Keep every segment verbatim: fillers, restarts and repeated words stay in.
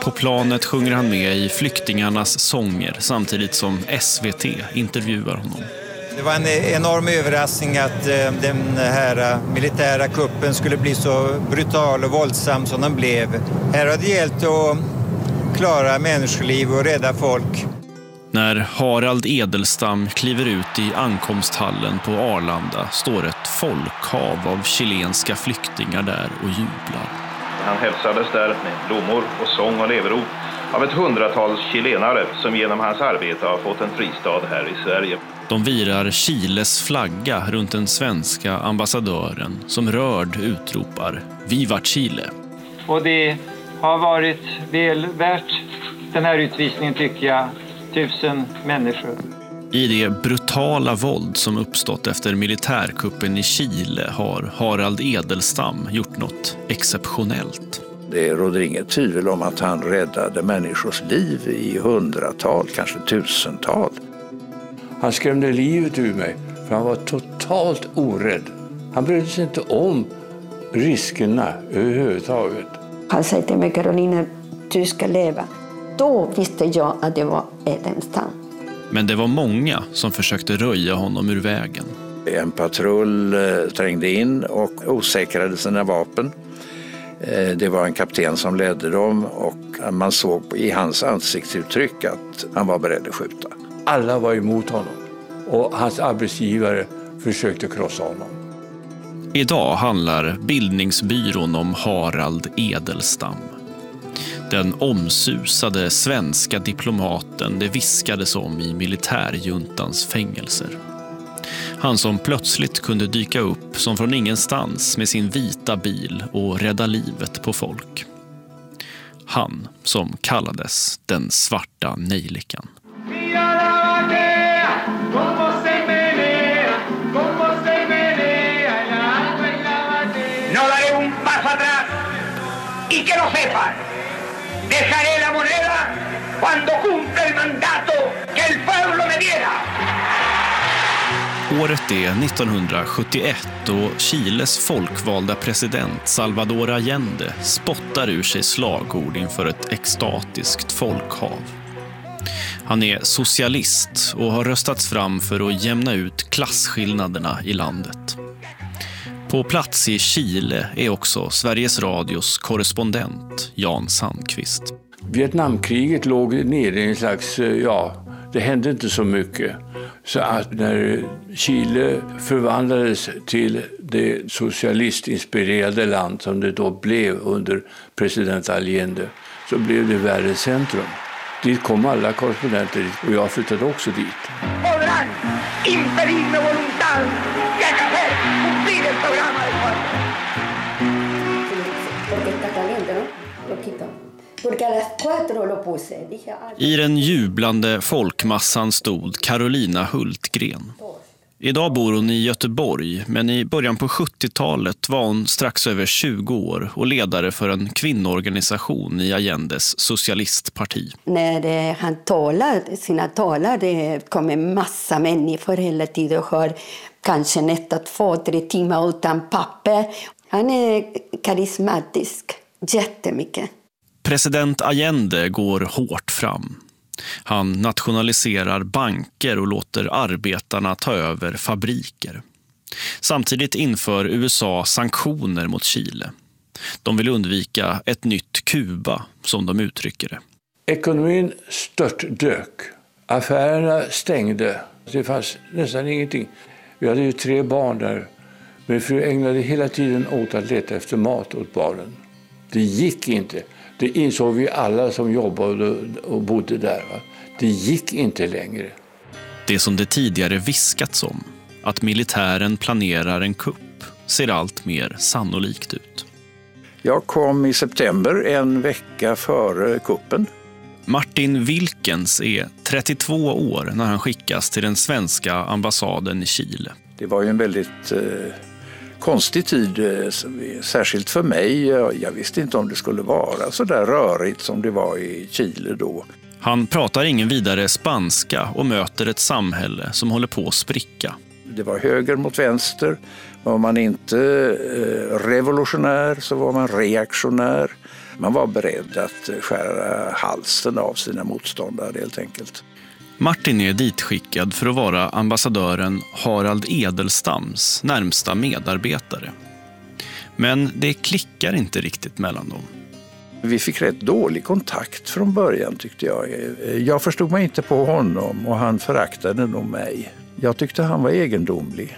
På planet sjunger han med i flyktingarnas sånger samtidigt som S V T intervjuar honom. Det var en enorm överraskning att den här militära kuppen skulle bli så brutal och våldsam som den blev. Här har det gällt att klara människoliv och rädda folk. När Harald Edelstam kliver ut i ankomsthallen på Arlanda står ett folkhav av chilenska flyktingar där och jublar. Han hälsades där med blommor och sång och leverop av ett hundratals chilenare som genom hans arbete har fått en fristad här i Sverige. De virar Chiles flagga runt den svenska ambassadören som rörd utropar Viva Chile. Och det har varit väl värt den här utvisningen, tycker jag, tusen människor. I det brutala våld som uppstått efter militärkuppen i Chile har Harald Edelstam gjort något exceptionellt. Det råder inget tvivel om att han räddade människors liv i hundratal, kanske tusental. Han skrämde livet ur mig för han var totalt orädd. Han brydde sig inte om riskerna överhuvudtaget. Han sa till mig, Carolina, du ska leva. Då visste jag att det var Edelstam. Men det var många som försökte röja honom ur vägen. En patrull trängde in och osäkrade sina vapen. Det var en kapten som ledde dem och man såg i hans ansiktsuttryck att han var beredd att skjuta. Alla var emot honom och hans arbetsgivare försökte krossa honom. Idag handlar bildningsbyrån om Harald Edelstam. Den omsusade svenska diplomaten det viskades om i militärjuntans fängelser. Han som plötsligt kunde dyka upp som från ingenstans med sin vita bil och rädda livet på folk. Han som kallades den svarta nejlikan. No daré un paso atrás y que lo sepan. Dejaré la moneda cuando cumpla el mandato que el pueblo me diera. Året är nittonhundrasjuttioett och Chiles folkvalda president Salvador Allende spottar ur sig slagord inför ett extatiskt folkhav. Han är socialist och har röstats fram för att jämna ut klasskillnaderna i landet. På plats i Chile är också Sveriges Radios korrespondent Jan Sandqvist. Vietnamkriget låg nere i en slags, ja, det hände inte så mycket. Så att när Chile förvandlades till det socialistinspirerade land som det då blev under president Allende, så blev det världens centrum. Dit kom alla korrespondenter och jag flyttade också dit. Podrán impedirme voluntad y hacer cumplir el programa del pueblo. Porque está caliente, ¿no? Lo quito. Porque a las cuatro lo puse. Dije, I den jublande folkmassan stod Carolina Hultgren. Idag bor hon i Göteborg, men i början på sjuttiotalet var hon strax över tjugo år och ledare för en kvinnoorganisation i Allendes socialistparti. När han talar, sina talar, det kommer massa människor hela tiden och har kanske nästan två, tre timmar utan papper. Han är karismatisk, jättemycket. President Allende går hårt fram. Han nationaliserar banker och låter arbetarna ta över fabriker. Samtidigt inför U S A sanktioner mot Chile. De vill undvika ett nytt Kuba, som de uttrycker det. Ekonomin störtdök. Affärerna stängde. Det fanns nästan ingenting. Vi hade ju tre barn där. Min fru ägnade hela tiden åt att leta efter mat åt barnen. Det gick inte. Det insåg vi alla som jobbade och bodde där. Va? Det gick inte längre. Det som det tidigare viskats om, att militären planerar en kupp, ser allt mer sannolikt ut. Jag kom i september, en vecka före kuppen. Martin Wilkens är trettiotvå år när han skickas till den svenska ambassaden i Chile. Det var ju en väldigt eh, konstig tid, eh, särskilt för mig. Jag, jag visste inte om det skulle vara så där rörigt som det var i Chile då. Han pratar ingen vidare spanska och möter ett samhälle som håller på att spricka. Det var höger mot vänster. Var man inte eh, revolutionär så var man reaktionär. Man var beredd att skära halsen av sina motståndare helt enkelt. Martin är ditskickad för att vara ambassadören Harald Edelstams närmsta medarbetare. Men det klickar inte riktigt mellan dem. Vi fick rätt dålig kontakt från början tyckte jag. Jag förstod mig inte på honom och han föraktade nog mig. Jag tyckte han var egendomlig.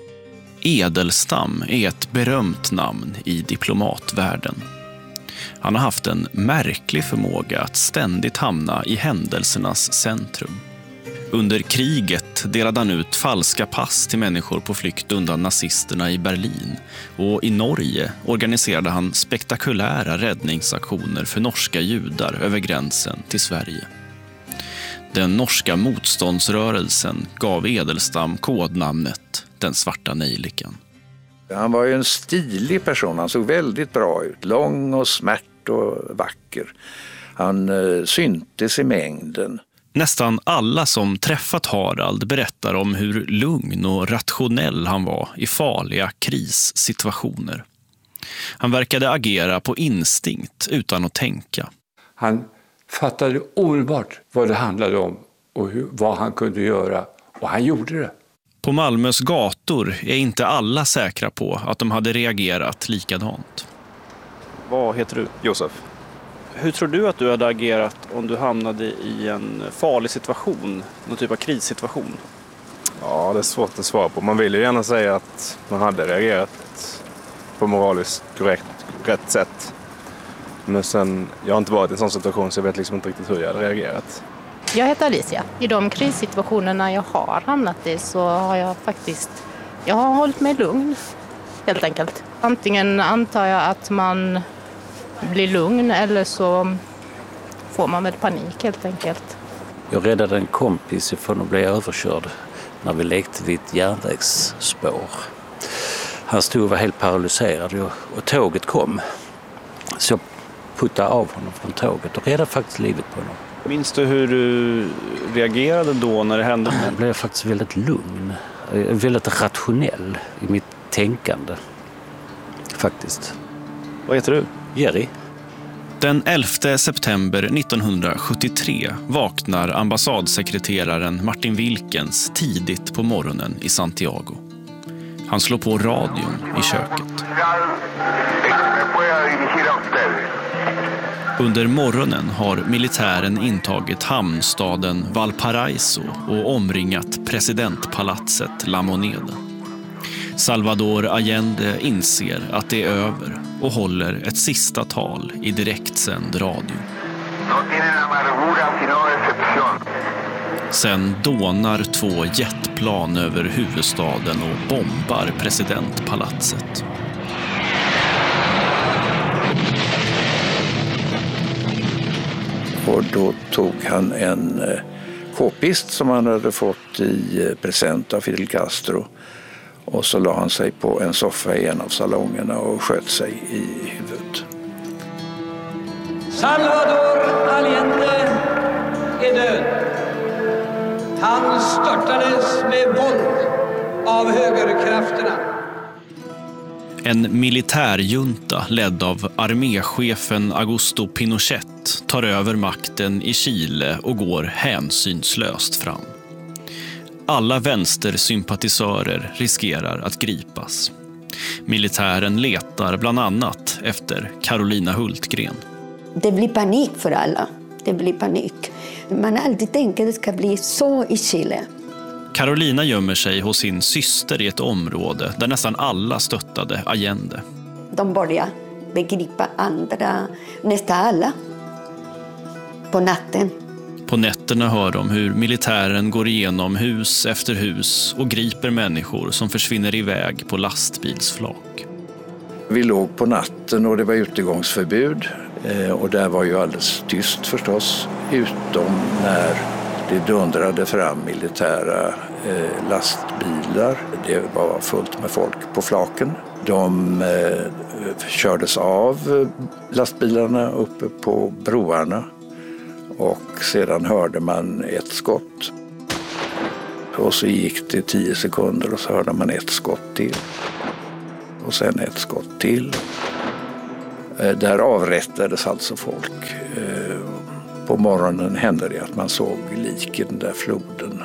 Edelstam är ett berömt namn i diplomatvärlden. Han har haft en märklig förmåga att ständigt hamna i händelsernas centrum. Under kriget delade han ut falska pass till människor på flykt undan nazisterna i Berlin. Och i Norge organiserade han spektakulära räddningsaktioner för norska judar över gränsen till Sverige. Den norska motståndsrörelsen gav Edelstam kodnamnet Den svarta nejlikan. Han var ju en stilig person, han såg väldigt bra ut. Lång och smärt och vacker. Han eh, syntes i mängden. Nästan alla som träffat Harald berättar om hur lugn och rationell han var i farliga krissituationer. Han verkade agera på instinkt utan att tänka. Han fattade omedelbart vad det handlade om och hur, vad han kunde göra. Och han gjorde det. På Malmös gator är inte alla säkra på att de hade reagerat likadant. Vad heter du? Josef. Hur tror du att du hade agerat om du hamnade i en farlig situation, någon typ av krissituation? Ja, det är svårt att svara på. Man vill ju gärna säga att man hade reagerat på moraliskt korrekt, rätt sätt. Men sen, jag har inte varit i en sån situation så jag vet liksom inte riktigt hur jag hade reagerat. Jag heter Alicia. I de krissituationerna jag har hamnat i så har jag faktiskt, jag har hållit mig lugn helt enkelt. Antingen antar jag att man blir lugn eller så får man väl panik helt enkelt. Jag räddade en kompis från att bli överkörd när vi lekte vid ett järnvägsspår. Han stod och var helt paralyserad och, och tåget kom. Så jag puttade av honom från tåget och räddade faktiskt livet på honom. Minns du hur du reagerade då när det hände? Jag blev faktiskt väldigt lugn, väldigt rationell i mitt tänkande faktiskt. Vad heter du? Jerry. Den elfte september nittonhundrasjuttiotre vaknar ambassadsekreteraren Martin Wilkens tidigt på morgonen i Santiago. Han slår på radion i köket. Under morgonen har militären intagit hamnstaden Valparaiso och omringat presidentpalatset La Moneda. Salvador Allende inser att det är över och håller ett sista tal i direktsänd radio. Sen dånar två jetplan över huvudstaden och bombar presidentpalatset. Och då tog han en k-pist som han hade fått i present av Fidel Castro. Och så la han sig på en soffa i en av salongerna och sköt sig i huvudet. Salvador Allende är död. Han störtades med våld av högerkrafterna. En militärjunta ledd av arméchefen Augusto Pinochet tar över makten i Chile och går hänsynslöst fram. Alla vänstersympatisörer riskerar att gripas. Militären letar bland annat efter Carolina Hultgren. Det blir panik för alla. Det blir panik. Man alltid tänker att det ska bli så i Chile. Carolina gömmer sig hos sin syster i ett område där nästan alla stöttade Allende. De börjar begripa andra, nästan alla, på natten. På nätterna hör de hur militären går igenom hus efter hus och griper människor som försvinner iväg på lastbilsflak. Vi låg på natten och det var utegångsförbud och där var ju alldeles tyst förstås, utom när det dundrade fram militära lastbilar. Det var fullt med folk på flaken. De kördes av lastbilarna uppe på broarna. Och sedan hörde man ett skott. Och så gick det tio sekunder och så hörde man ett skott till. Och sen ett skott till. Där avrättades alltså folk. På morgonen hände det att man såg lik i den där floden.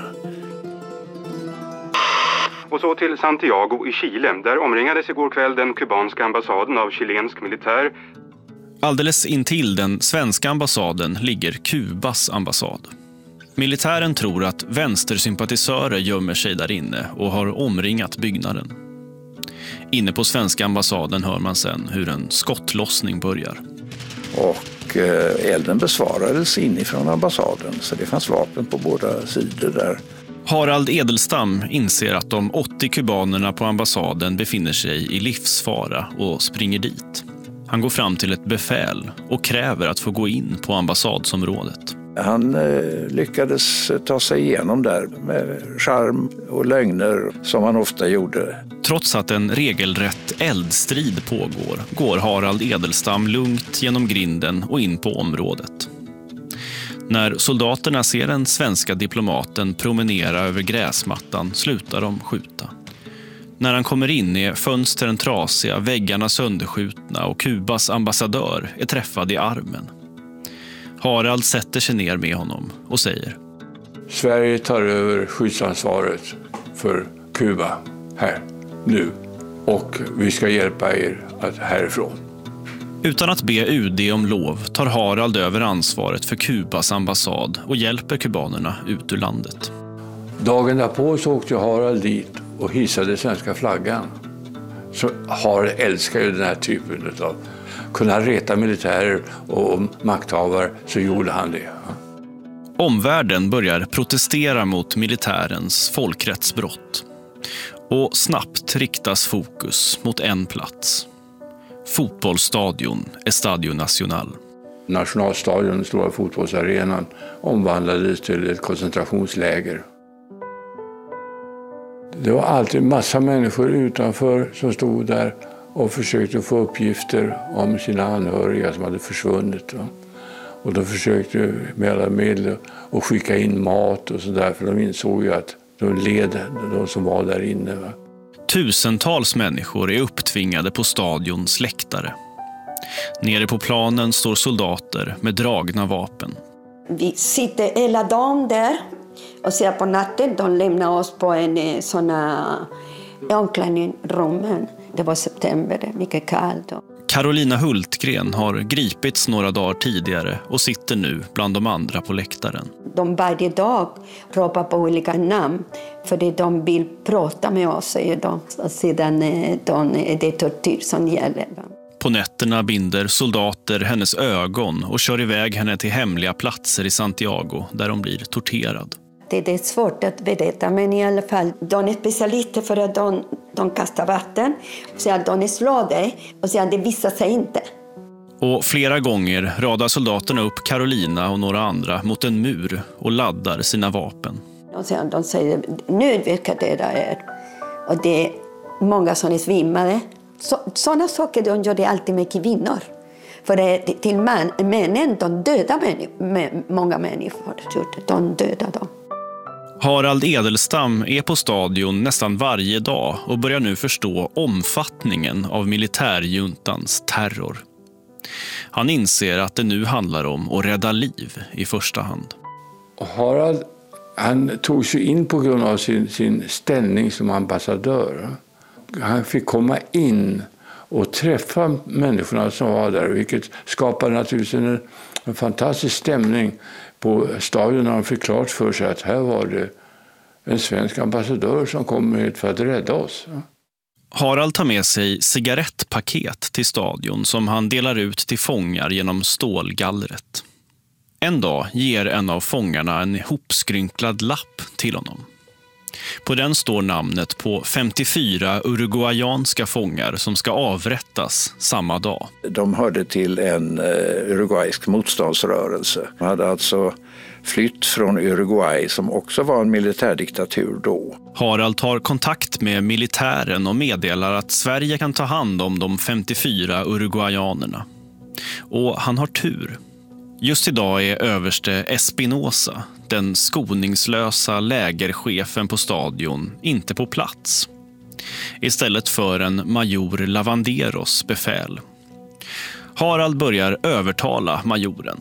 Och så till Santiago i Chile. Där omringades igår kväll den kubanska ambassaden av chilensk militär. Alldeles intill den svenska ambassaden ligger Kubas ambassad. Militären tror att vänstersympatisörer gömmer sig där inne och har omringat byggnaden. Inne på svenska ambassaden hör man sen hur en skottlossning börjar. Och elden besvarades inifrån ambassaden, så det fanns vapen på båda sidor där. Harald Edelstam inser att de åttio kubanerna på ambassaden befinner sig i livsfara och springer dit. Han går fram till ett befäl och kräver att få gå in på ambassadsområdet. Han eh, lyckades ta sig igenom där med charm och lögner som han ofta gjorde. Trots att en regelrätt eldstrid pågår går Harald Edelstam lugnt genom grinden och in på området. När soldaterna ser den svenska diplomaten promenera över gräsmattan slutar de skjuta. När han kommer in är fönstren trasiga, väggarna sönderskjutna och Kubas ambassadör är träffad i armen. Harald sätter sig ner med honom och säger: Sverige tar över skyddsansvaret för Kuba här, nu. Och vi ska hjälpa er att härifrån. Utan att be U D om lov tar Harald över ansvaret för Kubas ambassad och hjälper kubanerna ut ur landet. Dagen därpå så åkte Harald dit och hissade svenska flaggan. Så Harald älskar ju den här typen av... Kunna reta militärer och makthavare, så gjorde han det. Omvärlden börjar protestera mot militärens folkrättsbrott. Och snabbt riktas fokus mot en plats. Fotbollsstadion Estadio Nacional. Nationalstadion, den stora fotbollsarenan, omvandlades till ett koncentrationsläger. Det var alltid massa människor utanför som stod där och försökte få uppgifter om sina anhöriga som hade försvunnit. Och de försökte med alla medel att skicka in mat och sådär, för de insåg ju att de led, de som var där inne. Va? Tusentals människor är upptvingade på stadions läktare. Nere på planen står soldater med dragna vapen. Vi sitter hela dagen där och ser på natten. De lämnar oss på en såna omklädningsrummen. Det var september, mycket kallt. Carolina Hultgren har gripits några dagar tidigare och sitter nu bland de andra på läktaren. De varje dag ropar på olika namn för det de vill prata med oss, säger de. Och sedan de, det är tortyr som gäller. På nätterna binder soldater hennes ögon och kör iväg henne till hemliga platser i Santiago där de blir torterad. Det är svårt att berätta, men i alla fall, de är specialister för att de, de kastar vatten. Så att de slår dig och så att det visar sig inte. Och flera gånger radar soldaterna upp Carolina och några andra mot en mur och laddar sina vapen. Och så de säger, nu vilka döda är. Och det är många som är svimmade. Så, sådana saker de gör det alltid med kvinnor. För det, till man, männen, de dödar män, många människor. De dödar dem. Harald Edelstam är på stadion nästan varje dag och börjar nu förstå omfattningen av militärjuntans terror. Han inser att det nu handlar om att rädda liv i första hand. Harald, han tog sig in på grund av sin, sin ställning som ambassadör. Han fick komma in och träffa människorna som var där, vilket skapade naturligtvis en, en fantastisk stämning på stadion när de fick klart för sig att här var det en svensk ambassadör som kom hit för att rädda oss. Harald tar med sig cigarettpaket till stadion som han delar ut till fångar genom stålgallret. En dag ger en av fångarna en ihopskrynklad lapp till honom. På den står namnet på femtiofyra uruguayanska fångar som ska avrättas samma dag. De hörde till en uruguaysk motståndsrörelse. De hade alltså flytt från Uruguay som också var en militärdiktatur då. Harald tar kontakt med militären och meddelar att Sverige kan ta hand om de femtiofyra uruguayanerna. Och han har tur. Just idag är överste Espinosa, den skoningslösa lägerchefen på stadion, inte på plats. Istället för en major Lavanderos befäl. Harald börjar övertala majoren.